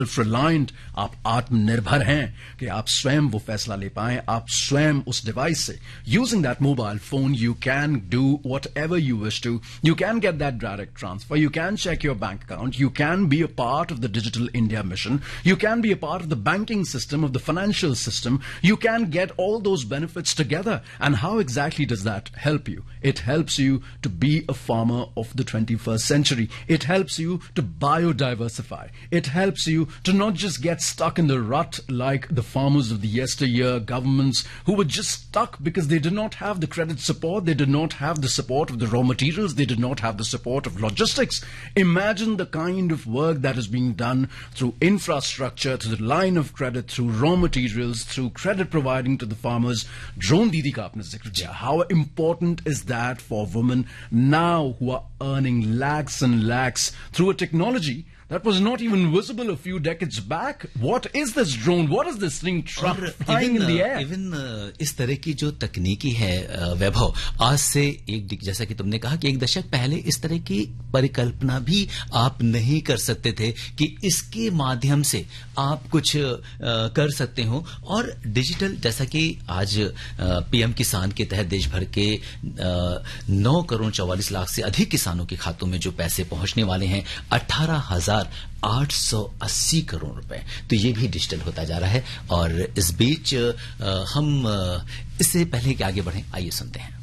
Reliant, आप आत्मनिर्भर हैं कि आप स्वयं वो फैसला ले पाएं, आप स्वयं उस डिवाइस से using that mobile phone you can do what ever you wish to, you can get that direct transfer, you can check your bank account, you can be a part of the Digital India mission, you can be a part of the banking system, of the financial system, you can get all those benefits together. And how exactly does that help you? It helps you to be a farmer of the 21st century. It helps you to biodiversify. It helps you to not just get stuck in the rut like the farmers of the yesteryear governments who were just stuck because they did not have the credit support, they did not have the support of the raw materials, they did not have the support of logistics. Imagine the kind of work that is being done through infrastructure, through the line of credit, through raw materials, through credit providing to the farmers. Drone Didi ka aapne zikr kiya. How important is that for women now who are earning lakhs and lakhs through a technology that was not even visible a few decades back? What is this drone? What is this thing flying in the air? Even इस तरह की जो तकनीकी है वैभव, आज से जैसा कि तुमने कहा कि एक दशक पहले इस तरह की परिकल्पना भी आप नहीं कर सकते थे कि इसके माध्यम से आप कुछ कर सकते हो। और डिजिटल, जैसा कि आज पीएम किसान के तहत देश भर के 9 करोड़ 44 लाख से अधिक किसानों के खातों में जो पैसे पहुंचने वाले हैं 18,880 करोड़ रुपए, तो ये भी डिजिटल होता जा रहा है। और इस बीच हम इससे पहले कि आगे बढ़ें, आइए सुनते हैं।